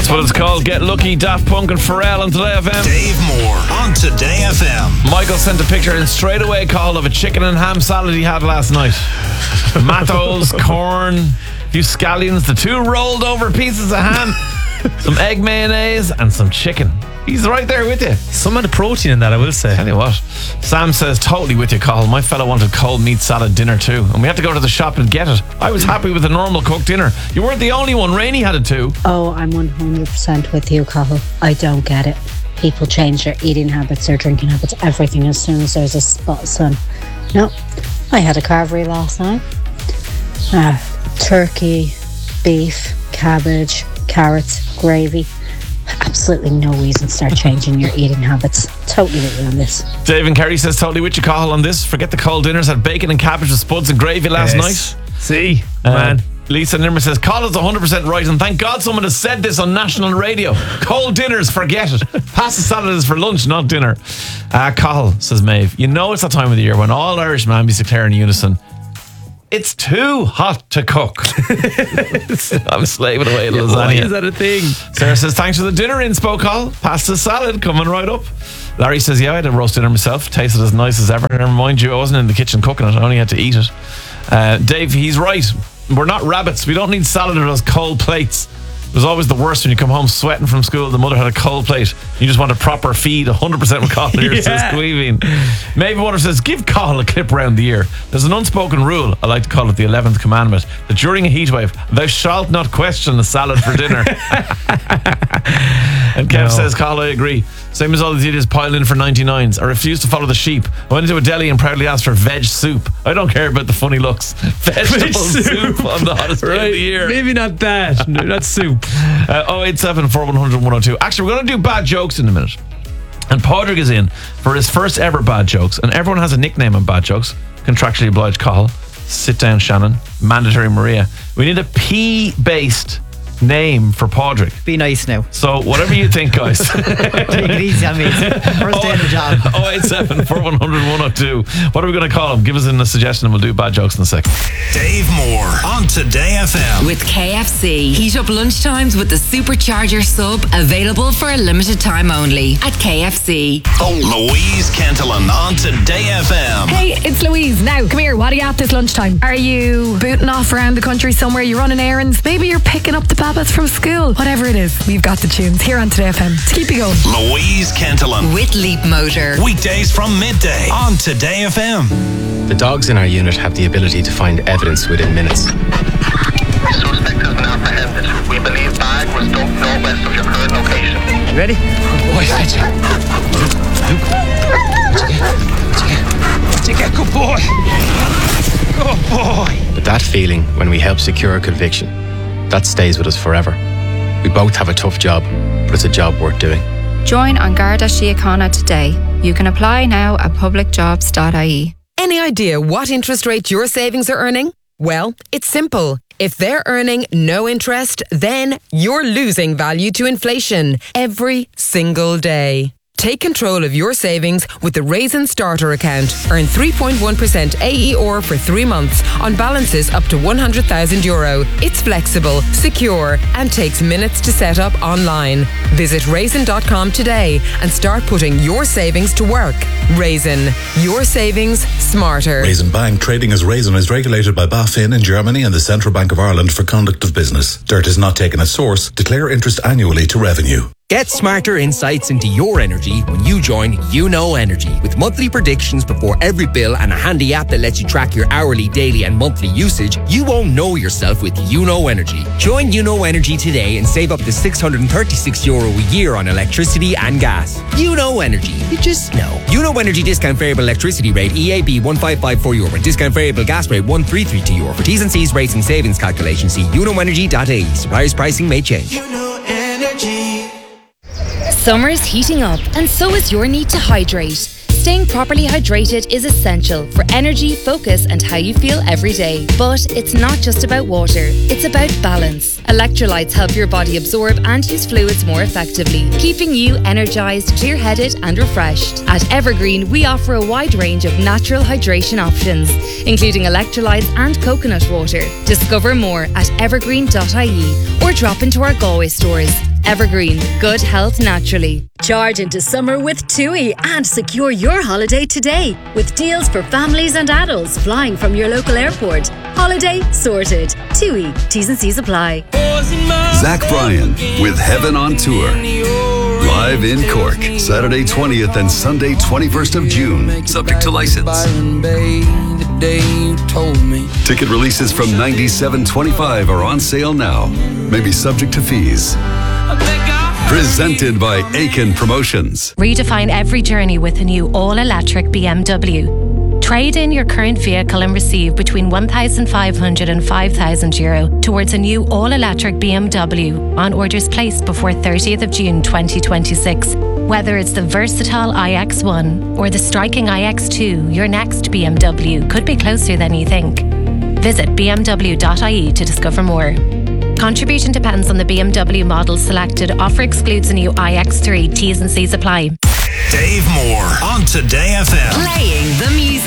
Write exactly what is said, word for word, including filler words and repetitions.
That's what it's called. Get Lucky, Daft Punk and Pharrell on Today F M. Dave Moore on Today F M. Michael sent a picture and straight away called of a chicken and ham salad he had last night. Tomatoes, corn, a few scallions, the two rolled over pieces of ham, some egg mayonnaise and some chicken. He's right there with you. Some of the protein in that, I will say. Tell you what, Sam says, totally with you, Cathal. My fella wanted cold meat salad dinner too, and we had to go to the shop and get it. I was happy with a normal cooked dinner. You weren't the only one. Rainey had it too. Oh, I'm one hundred percent with you, Cathal. I don't get it. People change their eating habits, their drinking habits, everything as soon as there's a spot of sun. No, I had a carvery last night. Uh, turkey, beef, cabbage, carrots, gravy. Absolutely no reason to start changing your eating habits. Totally with you on this. Dave and Kerry says, totally with you, Cathal, on this. Forget the cold dinners. Had bacon and cabbage with spuds and gravy last Yes. night. See, Uh, man. Lisa Nimmer says, Cathal is one hundred percent right, and thank God someone has said this on national radio. Cold dinners, forget it. Pasta salad is for lunch, not dinner. Uh, Cathal, says Maeve, you know it's that time of the year when all Irish mambies declare in unison, it's too hot to cook. I'm slaving away at Yeah, why lasagna. is that a thing? Sarah says, thanks for the dinner inspo, Cathal. Pasta salad coming right up. Larry says, yeah, I had a roast dinner myself. Tasted as nice as ever. Never mind you, I wasn't in the kitchen cooking it. I only had to eat it. Uh, Dave, he's right. We're not rabbits. We don't need salad or those cold plates. It was always the worst when you come home sweating from school. The mother had a cold plate. You just want a proper feed, one hundred percent with Cathal here, Yeah. says Queeveen. Maeve Water says, give Cathal a clip round the ear. There's an unspoken rule, I like to call it the eleventh commandment, that during a heatwave, thou shalt not question a salad for dinner. And Kev No. says, Cathal, I agree. Same as all these idiots pile in for ninety-nines. I refuse to follow the sheep. I went into a deli and proudly asked for veg soup. I don't care about the funny looks. Vegetable soup. on the hottest day of the year. Maybe not that. No, not soup. Uh, oh eight seven, four one zero zero, one oh two. Actually, we're going to do bad jokes in a minute. And Padraig is in for his first ever bad jokes. And everyone has a nickname on bad jokes. Contractually obliged Cathal. Sit down, Shannon. Mandatory Maria. We need a P-based name for Padraig. Be nice now. So whatever you think, guys. Take it easy on me. First day of the job. oh eight seven, four one zero zero, one oh two. What are we going to call him? Give us in a suggestion and we'll do bad jokes in a sec. Dave Moore on Today F M. With K F C. Heat up lunchtimes with the Supercharger sub, available for a limited time only at K F C. Louise Kentelan on Today F M. Hey, it's Louise. Now, come here. What are you at this lunchtime? Are you booting off around the country somewhere? You're running errands? Maybe you're picking up the babbas from school? Whatever it is, we've got the tunes here on Today F M to keep you going. Louise Kentelan. With Leap Motor. Weekdays from midday on Today F M. The dogs in our unit have the ability to find evidence within minutes. The suspect has been apprehended. We believe bag was dumped northwest of your current location. You ready? Boy, fetch it. Luke, what'd you get? What'd you get? What'd you get? Good boy. Good boy. But that feeling when we help secure a conviction, that stays with us forever. We both have a tough job, but it's a job worth doing. Join on Garda Síochána today. You can apply now at public jobs dot I E. Any idea what interest rate your savings are earning? Well, it's simple. If they're earning no interest, then you're losing value to inflation every single day. Take control of your savings with the Raisin Starter account. Earn three point one percent A E R for three months on balances up to one hundred thousand euro. It's flexible, secure, and takes minutes to set up online. Visit raisin dot com today and start putting your savings to work. Raisin, your savings smarter. Raisin Bank, trading as Raisin, is regulated by BaFin in Germany and the Central Bank of Ireland for conduct of business. Dirt is not taken as source. Declare interest annually to revenue. Get smarter insights into your energy when you join You Know Energy. With monthly predictions before every bill and a handy app that lets you track your hourly, daily and monthly usage, you won't know yourself with You Know Energy. Join You Know Energy today and save up to six hundred thirty-six euro a year on electricity and gas. You Know Energy. You just know. You Know Energy discount variable electricity rate E A B one five five four euro and discount variable gas rate one three three two euro. For T's and C's, rates and savings calculation, see you know energy dot I E. Suppliers pricing may change. You Know Energy. Summer's heating up, and so is your need to hydrate. Staying properly hydrated is essential for energy, focus, and how you feel every day. But it's not just about water, it's about balance. Electrolytes help your body absorb and use fluids more effectively, keeping you energized, clear-headed, and refreshed. At Evergreen, we offer a wide range of natural hydration options, including electrolytes and coconut water. Discover more at evergreen dot I E or drop into our Galway stores. Evergreen, good health naturally. Charge into summer with TUI and secure your holiday today with deals for families and adults flying from your local airport. Holiday sorted. TUI. T's and C's apply. Zach Bryan with Heaven on Tour. Live in Cork, Saturday twentieth and Sunday twenty-first of June. Subject to license. Ticket releases from ninety-seven twenty-five are on sale now. May be subject to fees. Presented by Aiken Promotions. Redefine every journey with a new all-electric B M W. Trade in your current vehicle and receive between one thousand five hundred and five thousand euro towards a new all-electric B M W on orders placed before thirtieth of June twenty twenty-six. Whether it's the versatile i X one or the striking i X two, your next B M W could be closer than you think. Visit b m w dot i e to discover more. Contribution depends on the B M W model selected. Offer excludes a new i X three. T's and C's apply. Dave Moore on Today F M. Playing the music.